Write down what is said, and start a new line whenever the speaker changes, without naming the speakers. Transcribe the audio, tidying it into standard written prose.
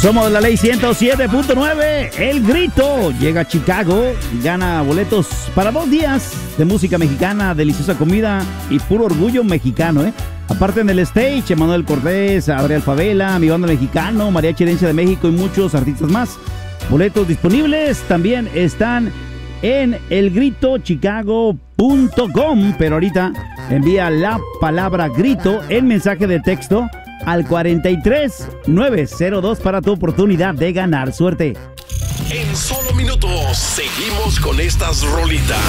Somos la ley 107.9. El Grito llega a Chicago y gana boletos para 2 días de música mexicana, deliciosa comida y puro orgullo mexicano, ¿eh? Aparte en el stage, Emanuel Cortés, Adriel Favela, Mi Banda Mexicano, Mariachi Herencia de México y muchos artistas más. Boletos disponibles también están en elgritochicago.com, pero ahorita envía la palabra grito en mensaje de texto al 43902 para tu oportunidad de ganar. Suerte.
En solo minutos seguimos con estas rolitas.